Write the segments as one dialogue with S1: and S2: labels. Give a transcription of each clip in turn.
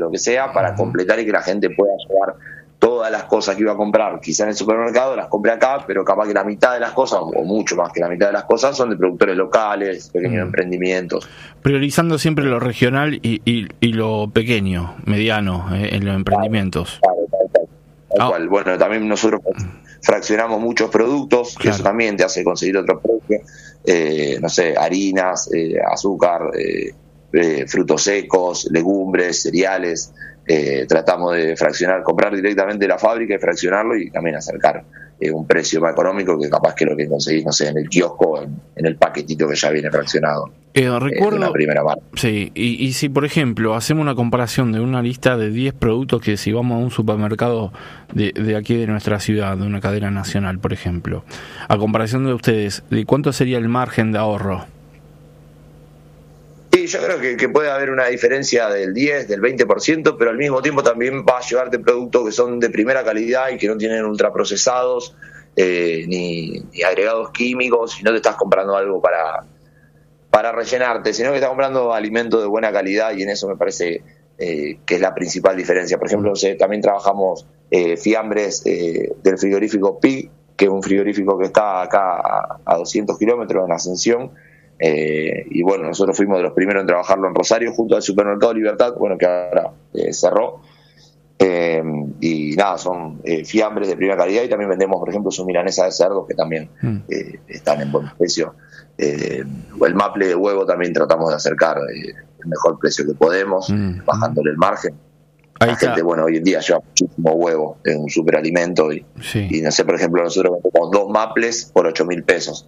S1: lo que sea, para completar y que la gente pueda llevar todas las cosas que iba a comprar, quizá en el supermercado, las compre acá, pero capaz que la mitad de las cosas, o mucho más que la mitad de las cosas, son de productores locales, pequeños emprendimientos.
S2: Priorizando siempre lo regional y lo pequeño, mediano, en los emprendimientos.
S1: Tal cual. Bueno, también nosotros fraccionamos muchos productos, que eso también te hace conseguir otro precio, no sé, harinas, azúcar, frutos secos, legumbres, cereales. Tratamos de fraccionar, comprar directamente de la fábrica y fraccionarlo y también acercar un precio más económico que capaz que lo que conseguís, no sé, en el kiosco, en el paquetito que ya viene fraccionado.
S2: Recuerdo,
S1: de una primera marca.
S2: Sí, y si por ejemplo hacemos una comparación de una lista de 10 productos que si vamos a un supermercado de aquí de nuestra ciudad, de una cadena nacional, por ejemplo, a comparación de ustedes, ¿de cuánto sería el margen de ahorro?
S1: Sí, yo creo que puede haber una diferencia del 10, del 20%, pero al mismo tiempo también va a llevarte productos que son de primera calidad y que no tienen ultraprocesados ni agregados químicos, y no te estás comprando algo para rellenarte, sino que estás comprando alimentos de buena calidad, y en eso me parece que es la principal diferencia. Por ejemplo, también trabajamos fiambres del frigorífico PIG, que es un frigorífico que está acá a 200 kilómetros en Ascensión. Y bueno, nosotros fuimos de los primeros en trabajarlo en Rosario junto al Supermercado Libertad, bueno, que ahora cerró. Y nada, son fiambres de primera calidad, y también vendemos, por ejemplo, su milanesa de cerdo, que también están en buen precio. El maple de huevo también tratamos de acercar el mejor precio que podemos, bajándole el margen. La gente, bueno, hoy en día lleva muchísimo huevo en un superalimento y no sé, por ejemplo, nosotros vendemos 2 maples por 8.000 pesos.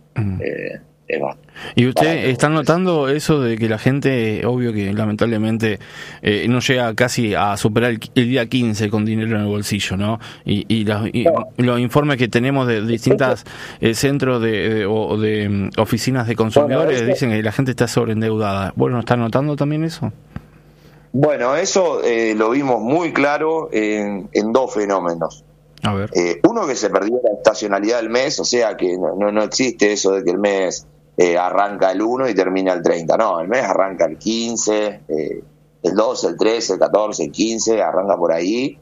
S2: ¿Y usted está notando eso de que la gente, obvio que lamentablemente no llega casi a superar el día 15 con dinero en el bolsillo, ¿no? Y los informes que tenemos de distintas centros de oficinas de consumidores dicen que la gente está sobreendeudada? ¿Bueno, está notando también eso?
S1: Bueno, eso lo vimos muy claro en 2 fenómenos.
S2: A ver.
S1: Uno, que se perdió la estacionalidad del mes, o sea que no existe eso de que el mes arranca el 1 y termina el 30. No, el mes arranca el 15, el 12, el 13, el 14, el 15, arranca por ahí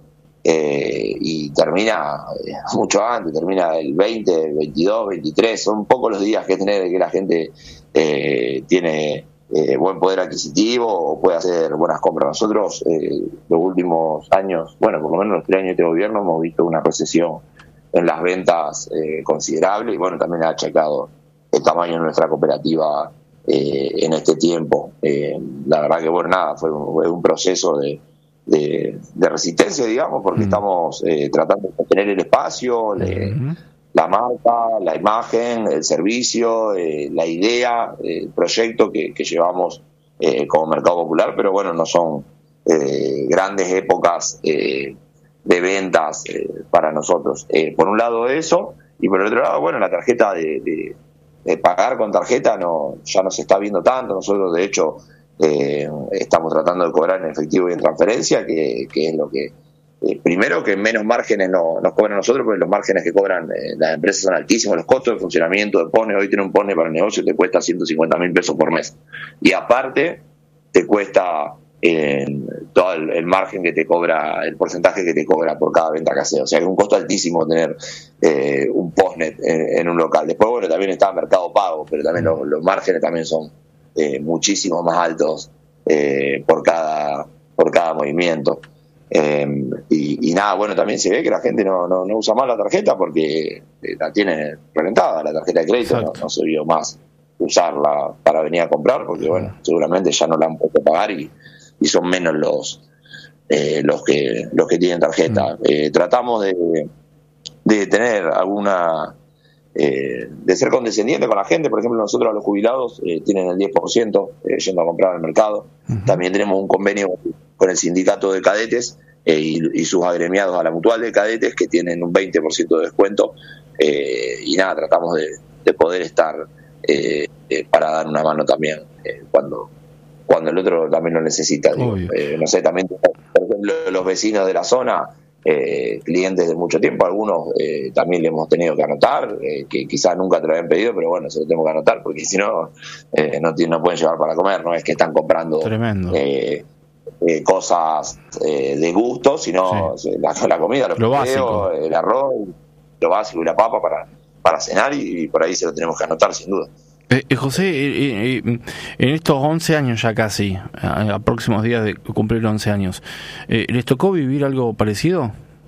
S1: y termina mucho antes, termina el 20, el 22, 23. Son pocos los días que tenés de que la gente tiene buen poder adquisitivo o puede hacer buenas compras. Nosotros los últimos años, bueno, por lo menos los 3 años de este gobierno, hemos visto una recesión en las ventas considerable, y bueno, también ha achacado el tamaño de nuestra cooperativa en este tiempo. La verdad que, bueno, nada, fue un proceso de resistencia, digamos, porque estamos tratando de tener el espacio, la marca, la imagen, el servicio, la idea, el proyecto que llevamos como Mercado Popular, pero bueno, no son grandes épocas de ventas para nosotros. Por un lado eso, y por el otro lado, bueno, la tarjeta de pagar con tarjeta ya no se está viendo tanto. Nosotros, de hecho, estamos tratando de cobrar en efectivo y en transferencia, que es lo que primero, que menos márgenes nos cobran a nosotros, porque los márgenes que cobran las empresas son altísimos. Los costos de funcionamiento de PONE, hoy tiene un PONE para el negocio, te cuesta 150.000 pesos por mes, y aparte te cuesta todo el margen que te cobra, el porcentaje que te cobra por cada venta que haces. O sea, es un costo altísimo tener un postnet en un local. Después, bueno, también está Mercado Pago, pero también los márgenes también son muchísimo más altos por cada movimiento. Y nada, bueno, también se ve que la gente no usa más la tarjeta porque la tiene reventada, la tarjeta de crédito. No se vio más usarla para venir a comprar, porque bueno, seguramente ya no la han puesto a pagar y son menos los que tienen tarjeta. Tratamos de tener alguna de ser condescendiente con la gente. Por ejemplo, nosotros a los jubilados tienen el 10% yendo a comprar al mercado. También tenemos un convenio con el sindicato de cadetes y sus agremiados a la mutual de cadetes, que tienen un 20% de descuento, y nada, tratamos de poder estar para dar una mano también cuando el otro también lo necesita. No sé, también, por ejemplo, los vecinos de la zona, clientes de mucho tiempo, algunos también le hemos tenido que anotar, que quizás nunca te lo habían pedido, pero bueno, se lo tengo que anotar, porque si no, no pueden llevar para comer. No es que están comprando cosas de gusto, sino la comida,
S2: lo básico,
S1: el arroz, lo básico y la papa para cenar, y por ahí se lo tenemos que anotar sin duda.
S2: José, en estos 11 años ya casi, a próximos días de cumplir 11 años, ¿les tocó vivir algo parecido?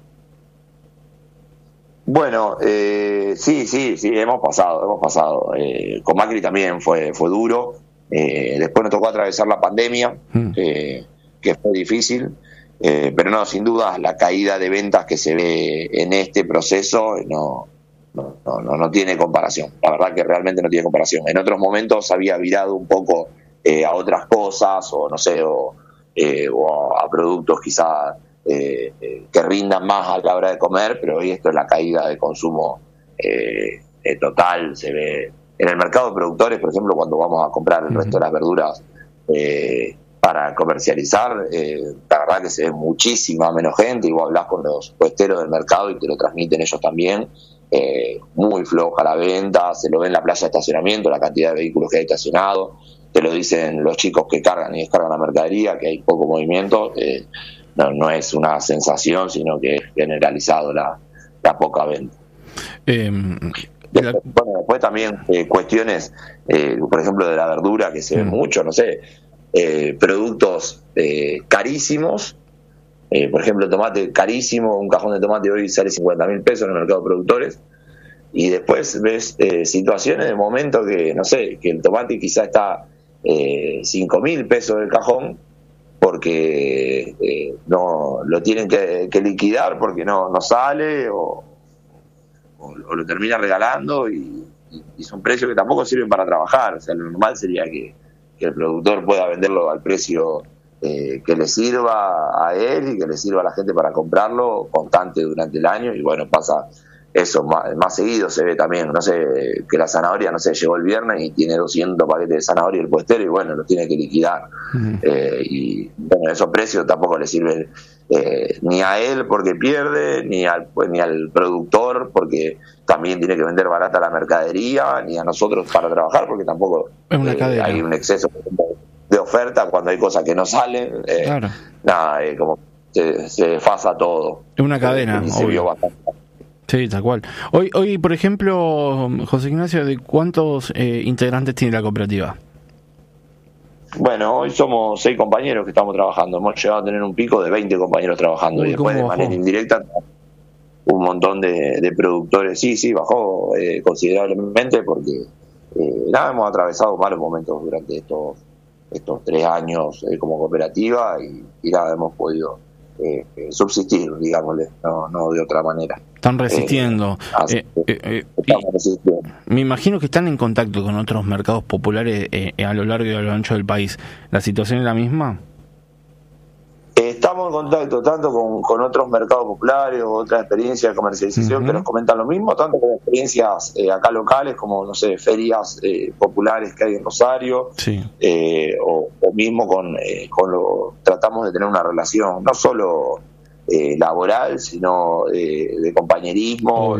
S1: Bueno, sí, hemos pasado. Con Macri también fue duro. Después nos tocó atravesar la pandemia, que fue difícil. Pero no, sin duda, la caída de ventas que se ve en este proceso no tiene comparación. La verdad que realmente no tiene comparación. En otros momentos había virado un poco a otras cosas, o no sé, o a productos quizás que rindan más a la hora de comer, pero hoy esto es la caída de consumo total. Se ve en el mercado de productores, por ejemplo, cuando vamos a comprar el resto de las verduras para comercializar, la verdad que se ve muchísima menos gente, y vos hablás con los puesteros del mercado y te lo transmiten ellos también. Muy floja la venta, se lo ve en la playa de estacionamiento, la cantidad de vehículos que hay estacionados, te lo dicen los chicos que cargan y descargan la mercadería, que hay poco movimiento. No es una sensación, sino que es generalizado la poca venta. Después también cuestiones, por ejemplo, de la verdura, que se ve mucho, no sé, productos carísimos. Por ejemplo, tomate carísimo, un cajón de tomate hoy sale 50.000 pesos en el mercado de productores, y después ves situaciones de momento que, no sé, que el tomate quizá está 5.000 pesos el cajón, porque no lo tienen que liquidar porque no sale, o lo termina regalando, y son precios que tampoco sirven para trabajar. O sea, lo normal sería que el productor pueda venderlo al precio que le sirva a él y que le sirva a la gente para comprarlo constante durante el año. Y bueno, pasa eso más seguido. Se ve también, no sé, que la zanahoria, no sé, llegó el viernes y tiene 200 paquetes de zanahoria el puestero, y bueno, los tiene que liquidar. Y bueno, esos precios tampoco le sirven ni a él porque pierde, ni al productor porque también tiene que vender barata la mercadería, ni a nosotros para trabajar porque tampoco hay un exceso de oferta cuando hay cosas que no salen.
S2: Claro.
S1: Nada, como se desfasa todo.
S2: Es una cadena, obvio. Sí, tal cual. Hoy, por ejemplo, José Ignacio, ¿de cuántos integrantes tiene la cooperativa?
S1: Bueno, hoy somos 6 compañeros que estamos trabajando. Hemos llegado a tener un pico de 20 compañeros trabajando. Y después, de manera indirecta, un montón de productores. Sí, bajó considerablemente, porque hemos atravesado malos momentos durante estos 3 años como cooperativa, y hemos podido subsistir, digámosle, no de otra manera.
S2: Están resistiendo.
S1: Estamos resistiendo.
S2: Me imagino que están en contacto con otros mercados populares a lo largo y a lo ancho del país. ¿La situación es la misma?
S1: Estamos en contacto tanto con otros mercados populares o otras experiencias de comercialización que nos comentan lo mismo, tanto con experiencias acá locales, como, no sé, ferias populares que hay en Rosario, o mismo tratamos de tener una relación no solo laboral, sino de compañerismo,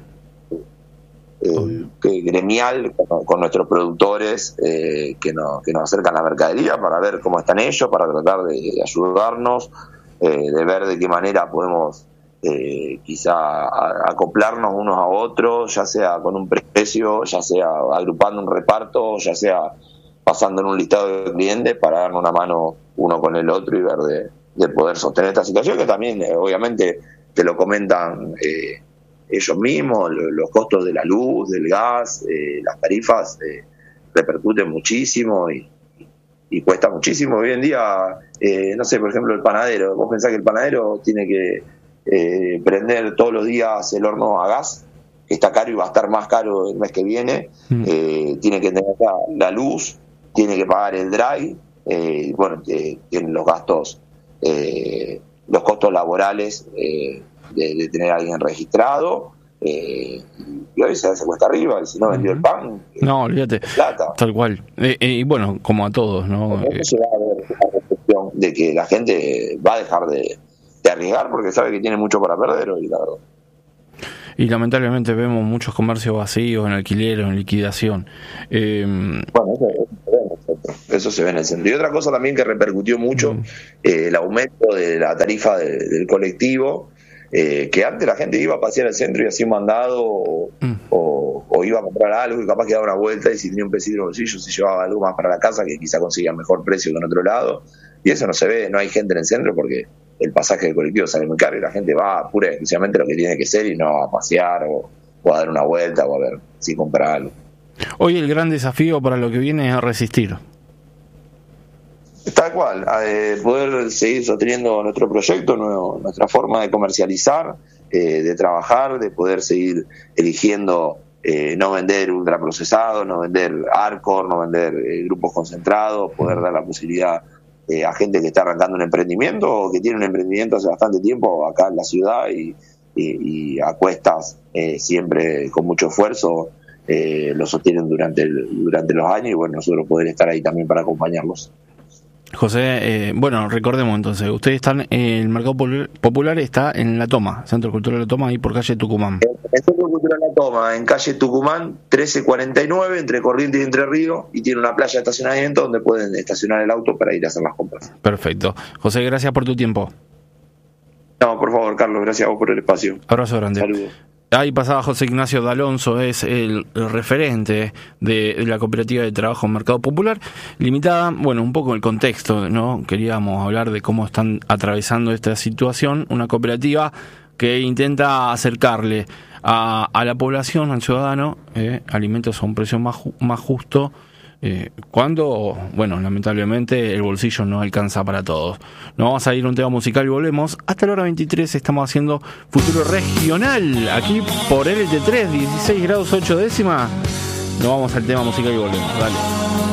S1: gremial, con nuestros productores que nos acercan la mercadería para ver cómo están ellos, para tratar de ayudarnos, de ver de qué manera podemos quizá acoplarnos unos a otros, ya sea con un precio, ya sea agrupando un reparto, ya sea pasando en un listado de clientes para darnos una mano uno con el otro y ver de poder sostener esta situación, que también obviamente te lo comentan ellos mismos. Los costos de la luz, del gas, las tarifas repercuten muchísimo y cuesta muchísimo. Hoy en día, no sé, por ejemplo, el panadero, vos pensás que el panadero tiene que prender todos los días el horno a gas, que está caro y va a estar más caro el mes que viene, tiene que tener la luz, tiene que pagar el dry, tienen los gastos, los costos laborales de tener a alguien registrado, y hoy se cuesta arriba, y si no vendió el pan,
S2: no, olvídate,
S1: plata.
S2: Tal cual. Y bueno, como a todos, ¿no?
S1: Se va a ver una reflexión de que la gente va a dejar de arriesgar porque sabe que tiene mucho para perder hoy, la verdad.
S2: Y lamentablemente vemos muchos comercios vacíos, en alquiler o en liquidación.
S1: Bueno, eso es eso se ve en el centro. Y otra cosa también que repercutió mucho, el aumento de la tarifa del colectivo, que antes la gente iba a pasear al centro y hacía un mandado o iba a comprar algo y capaz que daba una vuelta, y si tenía un pesito en el bolsillo se llevaba algo más para la casa que quizá conseguía mejor precio que en otro lado, y eso no se ve, no hay gente en el centro porque el pasaje del colectivo sale muy caro y la gente va pura y exclusivamente lo que tiene que ser y no a pasear o a dar una vuelta o a ver si compra algo.
S2: Hoy el gran desafío para lo que viene es resistir.
S1: Tal cual, poder seguir sosteniendo nuestro proyecto, nuestra forma de comercializar, de trabajar, de poder seguir eligiendo no vender ultraprocesados, no vender hardcore, no vender grupos concentrados, poder dar la posibilidad a gente que está arrancando un emprendimiento o que tiene un emprendimiento hace bastante tiempo acá en la ciudad y a cuestas, siempre con mucho esfuerzo, lo sostienen durante los años, y bueno, nosotros poder estar ahí también para acompañarlos.
S2: José, bueno, recordemos entonces, ustedes están en el Mercado Popular, está en La Toma, Centro Cultural La Toma, ahí por calle Tucumán.
S1: El Centro Cultural La Toma, en calle Tucumán, 1349, entre Corrientes y Entre Ríos, y tiene una playa de estacionamiento donde pueden estacionar el auto para ir a hacer las compras.
S2: Perfecto. José, gracias por tu tiempo.
S1: No, por favor, Carlos, gracias a vos por el espacio.
S2: Abrazo grande.
S1: Saludos.
S2: Ahí pasaba José Ignacio D'Alonso, es el referente de la cooperativa de trabajo Mercado Popular Limitada. Bueno, un poco el contexto, ¿no? Queríamos hablar de cómo están atravesando esta situación. Una cooperativa que intenta acercarle a la población, al ciudadano, alimentos a un precio más justo, cuando, bueno, lamentablemente el bolsillo no alcanza para todos. Nos vamos a ir a un tema musical y volvemos. Hasta la hora 23 estamos haciendo Futuro Regional, aquí por LT3, 16 grados 8 décimas. Nos vamos al tema musical y volvemos, dale.